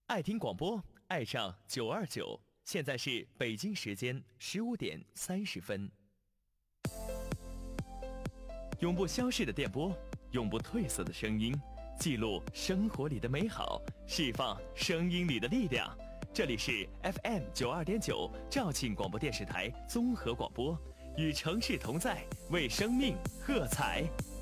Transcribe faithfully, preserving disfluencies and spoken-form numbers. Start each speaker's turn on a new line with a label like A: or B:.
A: 爱听广播，爱上九二九。现在是北京时间十五点三十分。永不消逝的电波，永不褪色的声音，记录生活里的美好，释放声音里的力量。这里是 F M 九二点九肇庆广播电视台综合广播，与城市同在，为生命喝彩。